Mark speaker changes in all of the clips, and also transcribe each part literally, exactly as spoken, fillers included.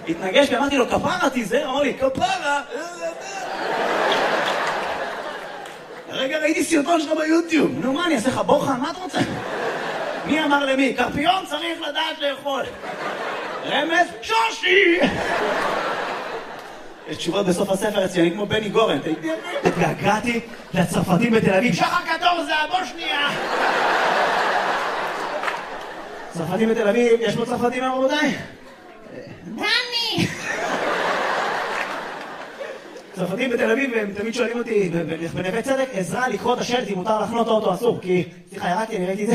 Speaker 1: התנגש בי, אמרתי לו, כפרה תיזהר, אמר לי, כפרה? רגע, ראיתי סרטון שלך ביוטיוב. נו, מה, אני אעשה לך בוחן? מה אתה רוצה? מי אמר למי? קרפיון צריך לדעת לאכול. רמז? שושי! יש תשובות בסוף הספר אצלי, אני כמו בני גורן. התגעגעתי לצרפתים בתל אביב. שחר קטור זה הבושניה! צרפתים בתל אביב, יש פה צרפתים רבותיי? דני! צרפתים בתל אביב, הם תמיד שואלים אותי, בנווה צדק, עזרה לקרוא את השלט אם מותר לחנות האוטו אסור, כי, סליחה, ירקתי, אני ראיתי את זה.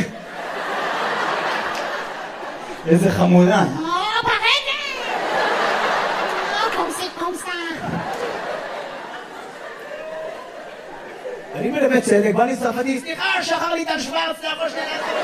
Speaker 1: איזה חמודה.
Speaker 2: או, ברגע! או, קומסי, קומסה.
Speaker 1: אני בנווה צדק, בא לי צרפתי, סליחה, שחר ליטל שוורץ, אתה יכול שנייה לעשות.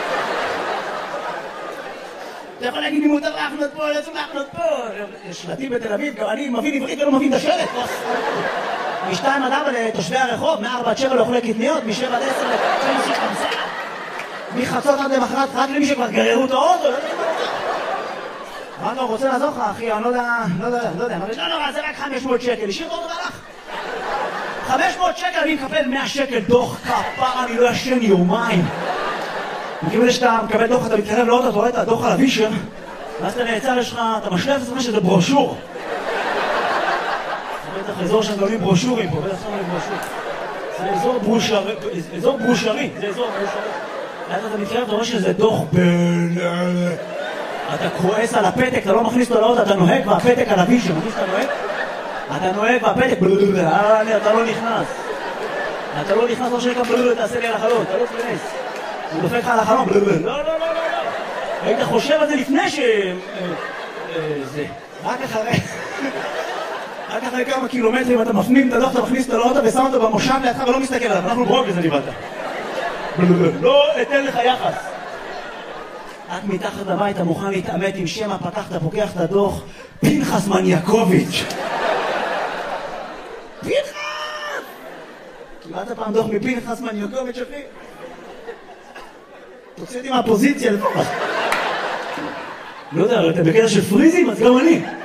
Speaker 1: אתה יכול להגיד לי מותר לחנות פה, לא צריך לחנות פה. שלטים בתל אביב, גם אני מבין עברית ולא מבין את השלט. משתיים עד ארבע לתושבי הרחוב, מארבע עד שבע לאוכלי קטניות, משבע עד עשר לתושבי חמסה. מחצות עד למחרת רק למי שכבר גררו את האוטו. אמרנו, רוצה לעזור לך, אחי, אני לא יודע, לא יודע, לא יודע. אמרתי, לא נורא, זה רק חמש מאות שקל, השאיר את האוטו והלך. חמש מאות שקל, אני מקבל מאה שקל דוח כפרה, אני לא ישן יומיים. מכיוון שאתה מקבל דוח, אתה מתקרב לאוטו, אתה רואה את הדוח על הווישר, ואז אתה נעצר, יש לך, אתה משלב את עצמך שזה ברושור. זה בטח אזור שהם גולים ברושורים פה, בטח שם לי ברושור. זה אזור ברושרי, אזור ברושרי, זה אזור ברושרי. ואז אתה מתקרב, אתה רואה שזה דוח בין... אתה כועס על הפתק, אתה לא מכניס אותו לאוטו, אתה נוהג והפתק על הווישר, מכניס אתה נוהג? אתה נוהג והפתק, אתה לא נכנס. אתה לא נכנס, לא שנקרא בלולו, תעשה לי על החלון, אתה לא תכנס. הוא דופק לך על החלום, לא, לא, לא, לא, לא. היית חושב על זה לפני ש... זה... רק אחרי... רק אחרי כמה קילומטרים אתה מפנים את הדוח, אתה מכניס את האוטו ושם אותו במושב לידך ולא מסתכל עליו, אנחנו ברוק לזה דיברת. לא אתן לך יחס. רק מתחת לבית אתה מוכן להתעמת עם שמע, פתחת, פוקח את הדוח, פנחס מניאקוביץ'. פנחס! קיבלת פעם דוח מפנחס מניאקוביץ', אחי? תוציא אותי מהפוזיציה לפחות. לא יודע, אתה בקטע של פריזים, אז גם אני.